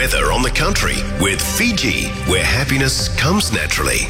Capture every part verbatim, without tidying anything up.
weather on the country with Fiji, where happiness comes naturally.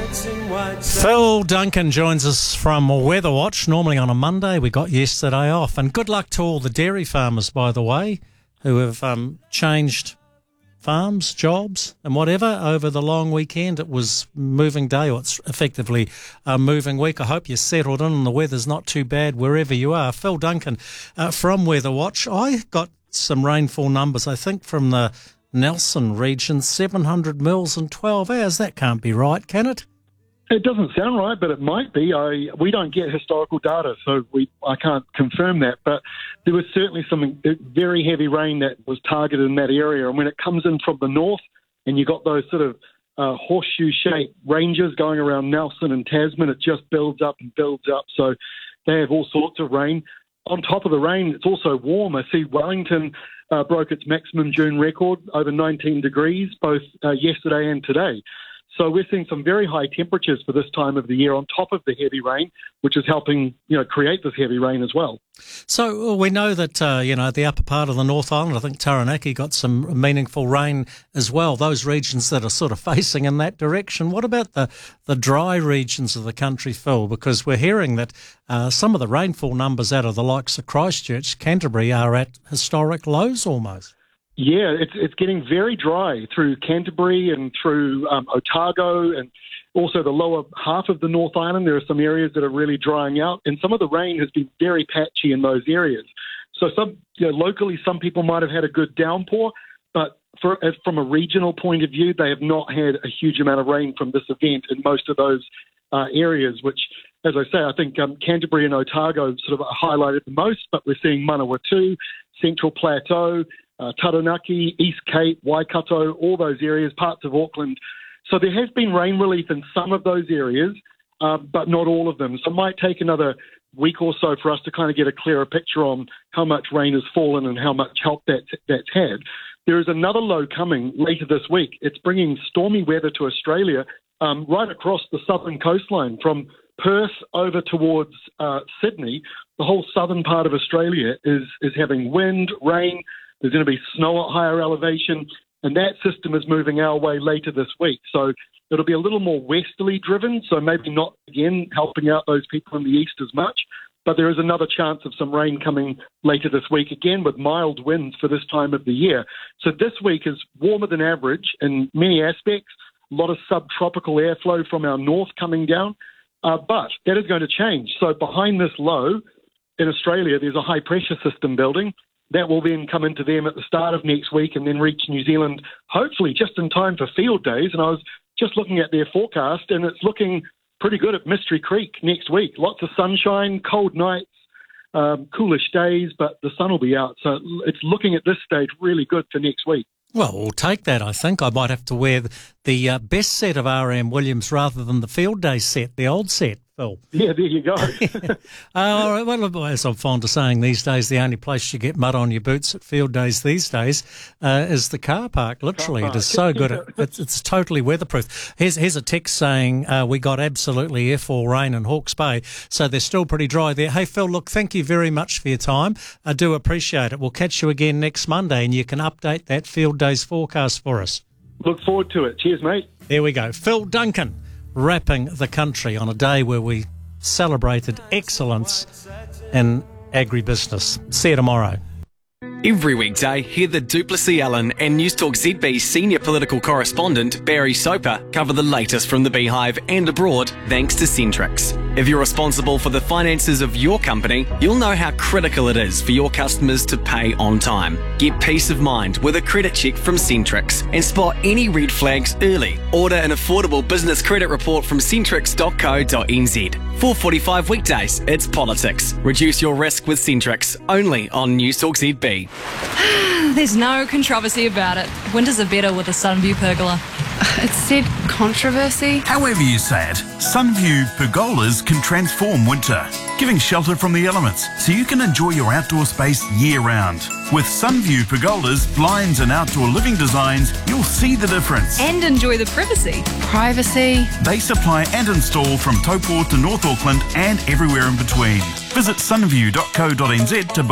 Phil Duncan joins us from Weather Watch. Normally on a Monday, we got yesterday off. And good luck to all the dairy farmers, by the way, who have um, changed farms, jobs and whatever over the long weekend. It was moving day, or it's effectively a moving week. I hope you're settled in and the weather's not too bad wherever you are. Phil Duncan uh, from Weather Watch. I got some rainfall numbers, I think, from the Nelson region, seven hundred mils in twelve hours. That can't be right, can it? It doesn't sound right, but it might be. I we don't get historical data, so we I can't confirm that. But there was certainly some very heavy rain that was targeted in that area. And when it comes in from the north, and you got those sort of uh, horseshoe-shaped ranges going around Nelson and Tasman, it just builds up and builds up. So they have all sorts of rain. On top of the rain, it's also warm. I see Wellington uh, broke its maximum June record, over nineteen degrees, both uh, yesterday and today. So we're seeing some very high temperatures for this time of the year on top of the heavy rain, which is helping, you know, create this heavy rain as well. So we know that, uh, you know, the upper part of the North Island, I think Taranaki got some meaningful rain as well, those regions that are sort of facing in that direction. What about the, the dry regions of the country, Phil? Because we're hearing that uh, some of the rainfall numbers out of the likes of Christchurch, Canterbury are at historic lows almost. Yeah, it's it's getting very dry through Canterbury and through um, Otago and also the lower half of the North Island. There are some areas that are really drying out, and some of the rain has been very patchy in those areas. So some, you know, locally, some people might have had a good downpour, but for, as, from a regional point of view, they have not had a huge amount of rain from this event in most of those uh, areas, which, as I say, I think um, Canterbury and Otago sort of are highlighted the most, but we're seeing Manawatu, Central Plateau, Uh, Taranaki, East Cape, Waikato, all those areas, parts of Auckland. So there has been rain relief in some of those areas, uh, but not all of them. So it might take another week or so for us to kind of get a clearer picture on how much rain has fallen and how much help that, that's had. There is another low coming later this week. It's bringing stormy weather to Australia um, right across the southern coastline from Perth over towards uh, Sydney. The whole southern part of Australia is is having wind, rain. There's going to be snow at higher elevation, and that system is moving our way later this week. So it'll be a little more westerly driven, so maybe not, again, helping out those people in the east as much. But there is another chance of some rain coming later this week, again, with mild winds for this time of the year. So this week is warmer than average in many aspects, a lot of subtropical airflow from our north coming down. Uh, but that is going to change. So behind this low in Australia, there's a high-pressure system building. That will then come into them at the start of next week and then reach New Zealand, hopefully just in time for field days. And I was just looking at their forecast, and it's looking pretty good at Mystery Creek next week. Lots of sunshine, cold nights, um, coolish days, but the sun will be out. So it's looking at this stage really good for next week. Well, we'll take that, I think. I might have to wear the uh, best set of R M Williams rather than the field day set, the old set, Phil. Yeah, there you go. uh, all right, well, as I'm fond of saying these days, the only place you get mud on your boots at field days these days uh, is the car park, literally. Car park. It is so good. It, it's, it's totally weatherproof. Here's, here's a text saying uh, we got absolutely F all rain in Hawke's Bay, so they're still pretty dry there. Hey, Phil, look, thank you very much for your time. I do appreciate it. We'll catch you again next Monday, and you can update that field days forecast for us. Look forward to it. Cheers, mate. There we go. Phil Duncan, wrapping the country on a day where we celebrated excellence in agribusiness. See you tomorrow. Every weekday, hear the Duplessis Allen and News Talk Z B senior political correspondent Barry Soper cover the latest from the Beehive and abroad thanks to Centrix. If you're responsible for the finances of your company, you'll know how critical it is for your customers to pay on time. Get peace of mind with a credit check from Centrix and spot any red flags early. Order an affordable business credit report from centrix dot co dot n z. four forty-five weekdays, it's politics. Reduce your risk with Centrix, only on News Talk Z B. There's no controversy about it. Winters are better with a Sunview pergola. It said controversy. However you say it, Sunview pergolas can transform winter, giving shelter from the elements so you can enjoy your outdoor space year-round. With Sunview pergolas, blinds and outdoor living designs, you'll see the difference. And enjoy the privacy. Privacy. They supply and install from Taupo to North Auckland and everywhere in between. Visit sunview dot co dot n z to